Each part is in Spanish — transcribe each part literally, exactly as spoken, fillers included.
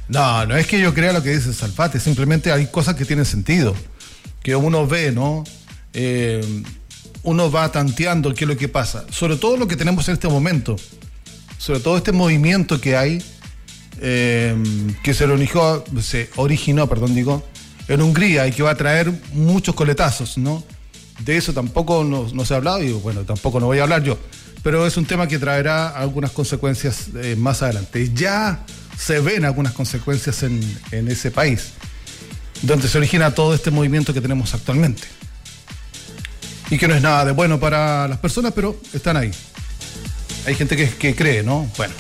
No, no es que yo crea lo que dice Salfate, simplemente hay cosas que tienen sentido, que uno ve, ¿no? Eh, uno va tanteando qué es lo que pasa, sobre todo lo que tenemos en este momento, sobre todo este movimiento que hay, eh, que se originó, se originó, perdón, digo, en Hungría y que va a traer muchos coletazos, ¿no? De eso tampoco no, no se ha hablado y bueno, tampoco no voy a hablar yo, pero es un tema que traerá algunas consecuencias eh, más adelante. Ya se ven algunas consecuencias en, en ese país, donde se origina todo este movimiento que tenemos actualmente. Y que no es nada de bueno para las personas, pero están ahí. Hay gente que, que cree, ¿no? Bueno.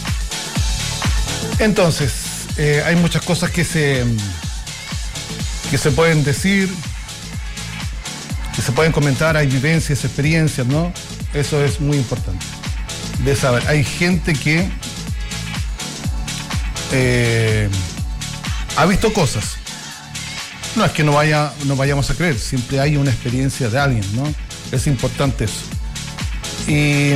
Entonces, eh, hay muchas cosas que se, que se pueden decir, que se pueden comentar, hay vivencias, experiencias, ¿no? Eso es muy importante de saber. Hay gente que eh, ha visto cosas. No es que no vaya, no vayamos a creer, siempre hay una experiencia de alguien, ¿no? Es importante eso. Y,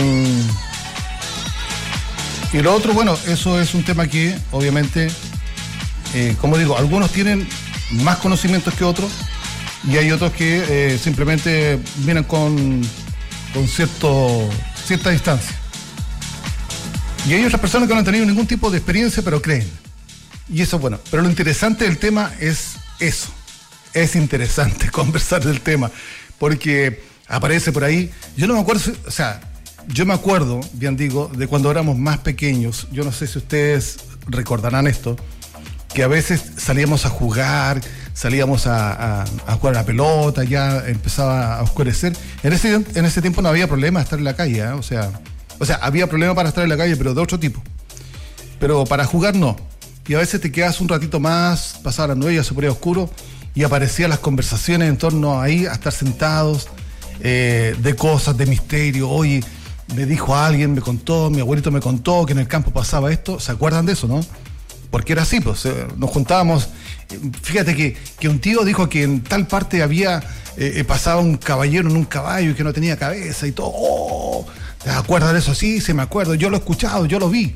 y lo otro, bueno, eso es un tema que obviamente, eh, como digo, algunos tienen más conocimientos que otros y hay otros que eh, simplemente vienen con, con cierto, cierta distancia. Y hay otras personas que no han tenido ningún tipo de experiencia, pero creen. Y eso es bueno. Pero lo interesante del tema es eso. Es interesante conversar del tema, porque aparece por ahí, yo no me acuerdo, o sea, yo me acuerdo, bien digo, de cuando éramos más pequeños, yo no sé si ustedes recordarán esto, que a veces salíamos a jugar, salíamos a, a, a jugar a la pelota, ya empezaba a oscurecer, en ese, en ese tiempo no había problema de estar en la calle, ¿eh? o sea, o sea, había problema para estar en la calle, pero de otro tipo, pero para jugar no, y a veces te quedas un ratito más, pasaba las nueve, ya se ponía oscuro, y aparecían las conversaciones en torno ahí a estar sentados, eh, de cosas, de misterio. Oye, me dijo alguien, me contó, mi abuelito me contó que en el campo pasaba esto. ¿Se acuerdan de eso, no? Porque era así, pues, eh, nos juntábamos. Fíjate que, que un tío dijo que en tal parte había eh, pasaba un caballero en un caballo y que no tenía cabeza y todo. Oh, ¿te acuerdas de eso? Sí, sí me acuerdo, yo lo he escuchado, yo lo vi.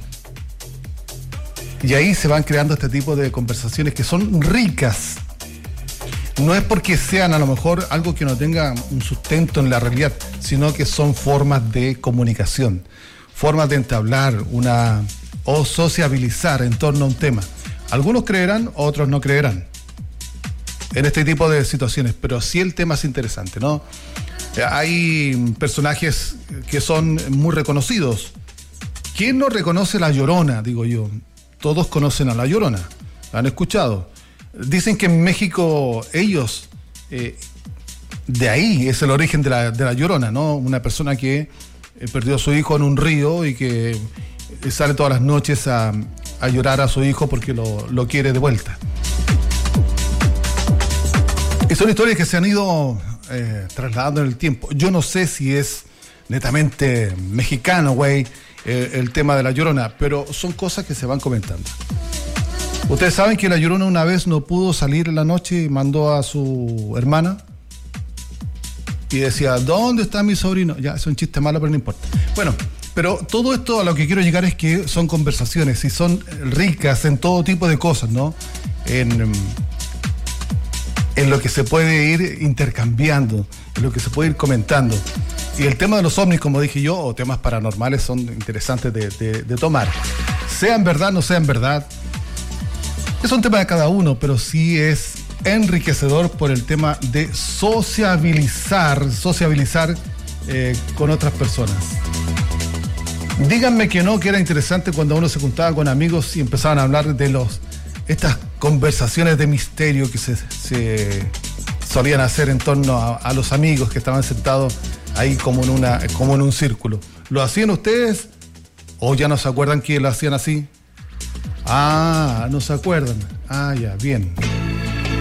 Y ahí se van creando este tipo de conversaciones que son ricas. No es porque sean a lo mejor algo que no tenga un sustento en la realidad, sino que son formas de comunicación, formas de entablar una o sociabilizar en torno a un tema. Algunos creerán, otros no creerán en este tipo de situaciones, pero sí el tema es interesante, ¿no? Hay personajes que son muy reconocidos. ¿Quién no reconoce La Llorona? Digo yo. Todos conocen a La Llorona, ¿la han escuchado? Dicen que en México ellos, eh, de ahí es el origen de la, de la Llorona, ¿no? Una persona que eh, perdió a su hijo en un río y que eh, sale todas las noches a, a llorar a su hijo porque lo, lo quiere de vuelta. Y son historias que se han ido eh, trasladando en el tiempo. Yo no sé si es netamente mexicano, güey, eh, el tema de la Llorona, pero son cosas que se van comentando. Ustedes saben que la Llorona una vez no pudo salir en la noche y mandó a su hermana y decía, ¿dónde está mi sobrino? Ya, es un chiste malo, pero no importa. Bueno, pero todo esto a lo que quiero llegar es que son conversaciones y son ricas en todo tipo de cosas, ¿no? En, en lo que se puede ir intercambiando, en lo que se puede ir comentando. Y el tema de los ovnis, como dije yo, o temas paranormales son interesantes de, de, de tomar. Sean verdad, no sean verdad. Es un tema de cada uno, pero sí es enriquecedor por el tema de sociabilizar, sociabilizar eh, con otras personas. Díganme que no, que era interesante cuando uno se juntaba con amigos y empezaban a hablar de los estas conversaciones de misterio que se, se solían hacer en torno a, a los amigos que estaban sentados ahí como en, una, como en un círculo. ¿Lo hacían ustedes o ya no se acuerdan que lo hacían así? Ah, no se acuerdan. Ah, ya, bien.